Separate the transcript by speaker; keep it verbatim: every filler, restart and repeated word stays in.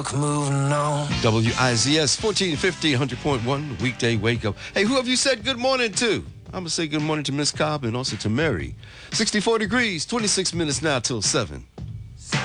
Speaker 1: milk, moving on.
Speaker 2: W I Z S fourteen fifty, one hundred point one, weekday wake up. Hey, who have you said good morning to? I'm going to say good morning to Miss Cobb and also to Mary. sixty-four degrees, twenty-six minutes now till seven.